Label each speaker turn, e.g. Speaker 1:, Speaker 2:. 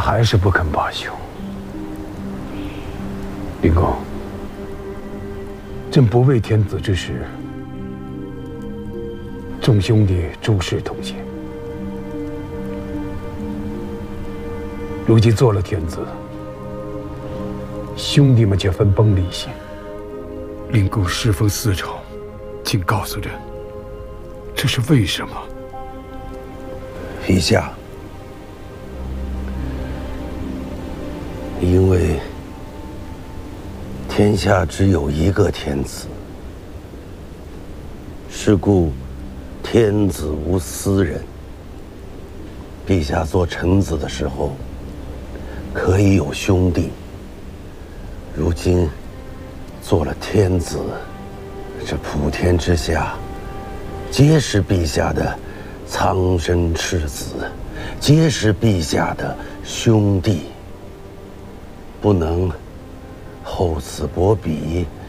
Speaker 1: 还是不肯罢休。灵公，朕不为天子之事，众兄弟诸事同心。如今做了天子，兄弟们却分崩离析。
Speaker 2: 灵公侍奉四朝，请告诉朕，这是为什么？
Speaker 3: 陛下，因为天下只有一个天子，是故天子无私人。陛下做臣子的时候，可以有兄弟，如今做了天子，这普天之下，皆是陛下的苍生赤子，皆是陛下的兄弟，不能厚此薄彼，